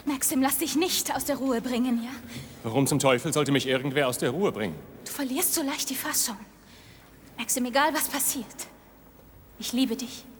Maxim, lass dich nicht aus der Ruhe bringen, ja? Warum zum Teufel sollte mich irgendwer aus der Ruhe bringen? Du verlierst so leicht die Fassung. Maxim, egal was passiert. Ich liebe dich.